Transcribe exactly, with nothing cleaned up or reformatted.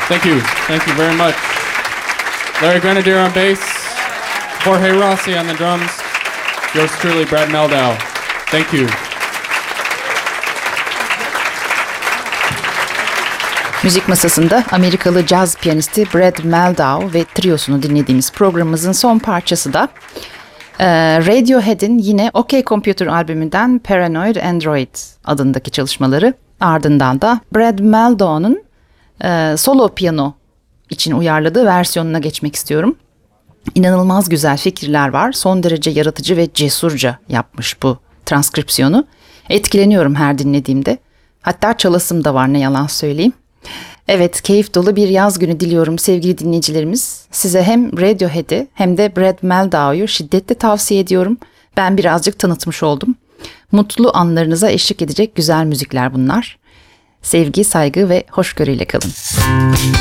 Thank you. Thank you very much. Larry Grenadier on bass. Jorge Rossi on the drums. Yours truly, Brad Mehldau. Thank you. Müzik Masası'nda Amerikalı caz piyanisti Brad Mehldau ve triosunu dinlediğimiz programımızın son parçası da e, Radiohead'in yine OK Computer albümünden Paranoid Android adındaki çalışmaları. Ardından da Brad Mehldau'nun e, solo piyano için uyarladığı versiyonuna geçmek istiyorum. İnanılmaz güzel fikirler var. Son derece yaratıcı ve cesurca yapmış bu transkripsiyonu. Etkileniyorum her dinlediğimde. Hatta çalasım da var, ne yalan söyleyeyim. Evet, keyif dolu bir yaz günü diliyorum sevgili dinleyicilerimiz. Size hem Radiohead'i hem de Brad Mehldau'yu şiddetle tavsiye ediyorum. Ben birazcık tanıtmış oldum. Mutlu anlarınıza eşlik edecek güzel müzikler bunlar. Sevgi, saygı ve hoşgörüyle kalın.